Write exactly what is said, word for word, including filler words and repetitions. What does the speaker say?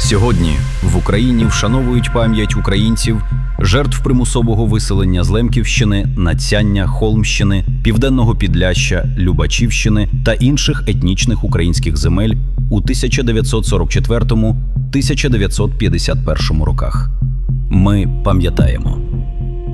Сьогодні в Україні вшановують пам'ять українців, жертв примусового виселення з Лемківщини, Надсяння, Холмщини, Південного Підляшшя, Любачівщини та інших етнічних українських земель у тисяча дев'ятсот сорок четвертому - тисяча дев'ятсот п'ятдесят першому роках. Ми пам'ятаємо.